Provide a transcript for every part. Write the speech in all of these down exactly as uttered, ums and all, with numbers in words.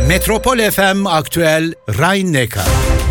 Metropol F M Aktüel Rhein-Neckar.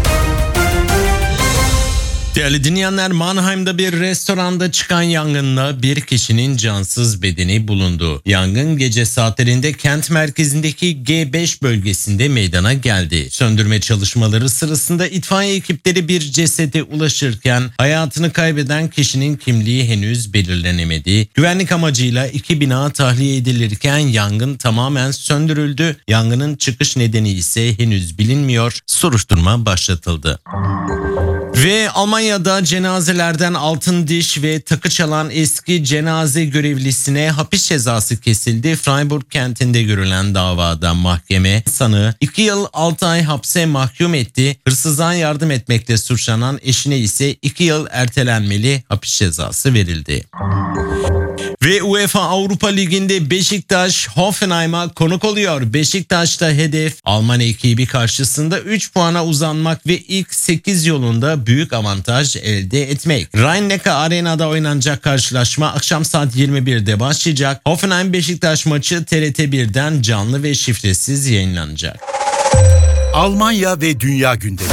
Değerli dinleyenler, Mannheim'da bir restoranda çıkan yangında bir kişinin cansız bedeni bulundu. Yangın gece saatlerinde kent merkezindeki G beş bölgesinde meydana geldi. Söndürme çalışmaları sırasında itfaiye ekipleri bir cesede ulaşırken hayatını kaybeden kişinin kimliği henüz belirlenemedi. Güvenlik amacıyla iki bina tahliye edilirken yangın tamamen söndürüldü. Yangının çıkış nedeni ise henüz bilinmiyor. Soruşturma başlatıldı. Ve Almanya'da cenazelerden altın diş ve takı çalan eski cenaze görevlisine hapis cezası kesildi. Freiburg kentinde görülen davada mahkeme sanığı iki yıl altı ay hapse mahkum etti. Hırsızlığa yardım etmekle suçlanan eşine ise iki yıl ertelenmeli hapis cezası verildi. Ve UEFA Avrupa Ligi'nde Beşiktaş Hoffenheim'a konuk oluyor. Beşiktaş'ta hedef Alman ekibi karşısında üç puana uzanmak ve ilk sekiz yolunda büyük avantaj elde etmek. Rhein-Neckar Arena'da oynanacak karşılaşma akşam saat yirmi birde başlayacak. Hoffenheim Beşiktaş maçı T R T bir'den canlı ve şifresiz yayınlanacak. Almanya ve dünya gündemi.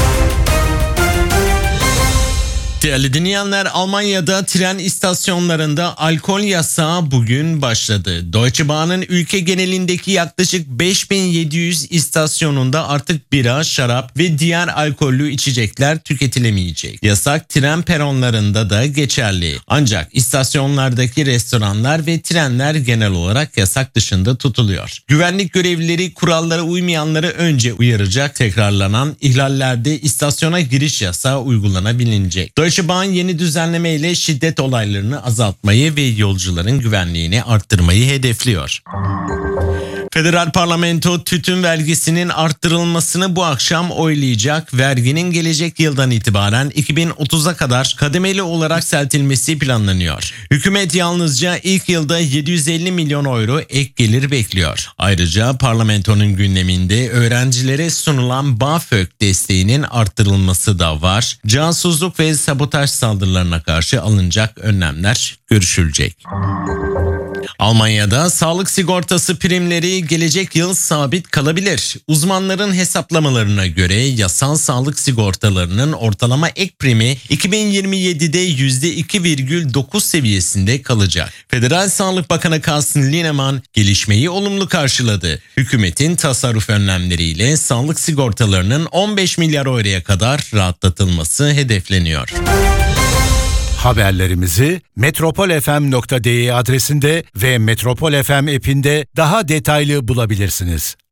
Değerli dinleyenler, Almanya'da tren istasyonlarında alkol yasağı bugün başladı. Deutsche Bahn'ın ülke genelindeki yaklaşık beş bin yedi yüz istasyonunda artık bira, şarap ve diğer alkollü içecekler tüketilemeyecek. Yasak tren peronlarında da geçerli. Ancak istasyonlardaki restoranlar ve trenler genel olarak yasak dışında tutuluyor. Güvenlik görevlileri kurallara uymayanları önce uyaracak. Tekrarlanan ihlallerde istasyona giriş yasağı uygulanabilecek. Deutsche Bahn yeni düzenleme ile şiddet olaylarını azaltmayı ve yolcuların güvenliğini arttırmayı hedefliyor. Federal Parlamento tütün vergisinin arttırılmasını bu akşam oylayacak. Verginin gelecek yıldan itibaren iki bin otuza kadar kademeli olarak yükseltilmesi planlanıyor. Hükümet yalnızca ilk yılda yedi yüz elli milyon euro ek gelir bekliyor. Ayrıca parlamentonun gündeminde öğrencilere sunulan BAföG desteğinin arttırılması da var. Casusluk ve sabotaj saldırılarına karşı alınacak önlemler görüşülecek. Almanya'da sağlık sigortası primleri gelecek yıl sabit kalabilir. Uzmanların hesaplamalarına göre yasal sağlık sigortalarının ortalama ek primi iki bin yirmi yedide yüzde iki virgül dokuz seviyesinde kalacak. Federal Sağlık Bakanı Carsten Linnemann gelişmeyi olumlu karşıladı. Hükümetin tasarruf önlemleriyle sağlık sigortalarının on beş milyar euroya kadar rahatlatılması hedefleniyor. Haberlerimizi metropol f m nokta d e adresinde ve Metropol F M app'inde daha detaylı bulabilirsiniz.